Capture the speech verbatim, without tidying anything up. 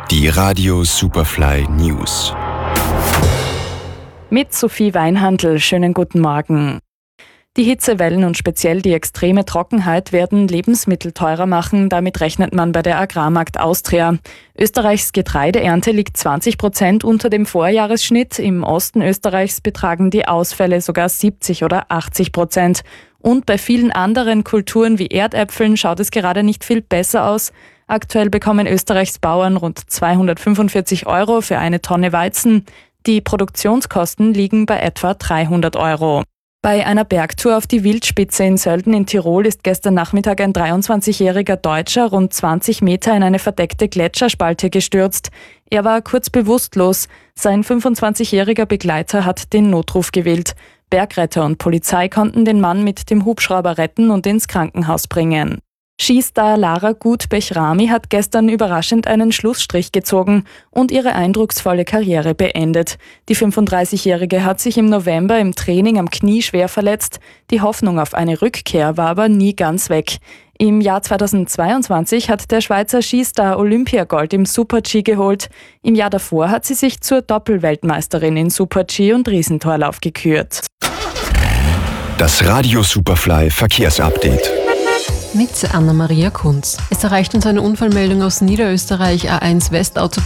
Die Radio Superfly News. Mit Sophie Weinhandl, schönen guten Morgen. Die Hitzewellen und speziell die extreme Trockenheit werden Lebensmittel teurer machen, damit rechnet man bei der Agrarmarkt Austria. Österreichs Getreideernte liegt zwanzig Prozent unter dem Vorjahresschnitt, im Osten Österreichs betragen die Ausfälle sogar siebzig oder achtzig Prozent. Und bei vielen anderen Kulturen wie Erdäpfeln schaut es gerade nicht viel besser aus. Aktuell bekommen Österreichs Bauern rund zweihundertfünfundvierzig Euro für eine Tonne Weizen. Die Produktionskosten liegen bei etwa dreihundert Euro. Bei einer Bergtour auf die Wildspitze in Sölden in Tirol ist gestern Nachmittag ein dreiundzwanzigjähriger Deutscher rund zwanzig Meter in eine verdeckte Gletscherspalte gestürzt. Er war kurz bewusstlos. Sein fünfundzwanzigjähriger Begleiter hat den Notruf gewählt. Bergretter und Polizei konnten den Mann mit dem Hubschrauber retten und ins Krankenhaus bringen. Skistar Lara Gut-Bechrami hat gestern überraschend einen Schlussstrich gezogen und ihre eindrucksvolle Karriere beendet. Die fünfunddreißigjährige hat sich im November im Training am Knie schwer verletzt. Die Hoffnung auf eine Rückkehr war aber nie ganz weg. Im Jahr zweitausendzweiundzwanzig hat der Schweizer Skistar Olympiagold im Super-G geholt. Im Jahr davor hat sie sich zur Doppelweltmeisterin in Super-G und Riesentorlauf gekürt. Das Radio Superfly Verkehrsupdate. Mit Anna-Maria Kunz. Es erreicht uns eine Unfallmeldung aus Niederösterreich, A eins Westautobahn